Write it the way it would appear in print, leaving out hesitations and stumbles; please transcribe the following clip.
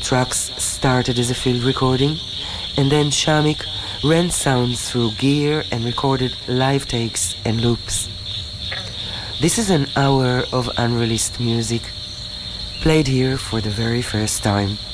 tracks started as a field recording, and then Shamik ran sounds through gear and recorded live takes and loops. This is an hour of unreleased music, played here for the very first time.